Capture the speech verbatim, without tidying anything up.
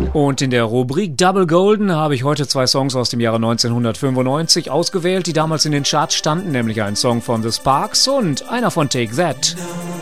Und in der Rubrik Double Golden habe ich heute zwei Songs aus dem Jahre neunzehnhundertfünfundneunzig ausgewählt, die damals in den Charts standen, nämlich ein Song von The Sparks und einer von Take That.